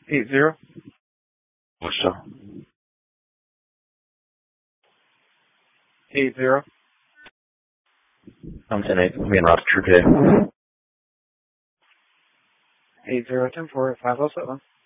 80. What's up? 80. I'm 10-8. Me and Ross True Day. 80. 10-4. 507.